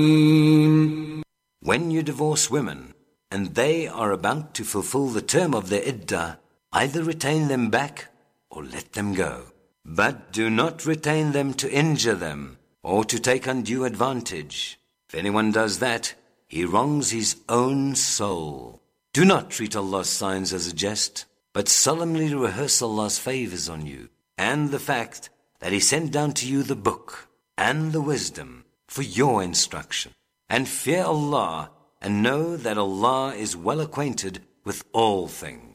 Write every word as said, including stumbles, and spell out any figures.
When you divorce women, and they are about to fulfill the term of their iddah, either retain them back or let them go. But do not retain them to injure them or to take undue advantage. If anyone does that, he wrongs his own soul. Do not treat Allah's signs as a jest, but solemnly rehearse Allah's favors on you, and the fact that He sent down to you the book and the wisdom for your instruction. And fear Allah, and know that Allah is well acquainted with all things.